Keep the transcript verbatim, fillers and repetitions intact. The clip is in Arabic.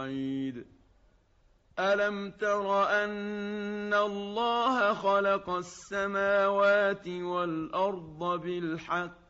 بعيد ألم تر أن الله خلق السماوات والأرض بالحق